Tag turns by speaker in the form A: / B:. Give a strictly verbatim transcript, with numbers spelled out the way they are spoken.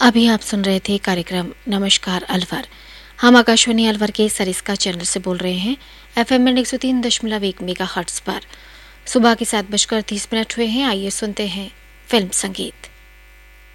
A: अभी आप सुन रहे थे कार्यक्रम नमस्कार अलवर। हम आकाशवाणी अलवर के सरिस्का चैनल से बोल रहे हैं, एफएम में एक सौ तीन दशमलव एक मेगा हर्ट्ज पर। सुबह के सात बजकर तीस मिनट हुए हैं। आइए सुनते हैं फिल्म संगीत।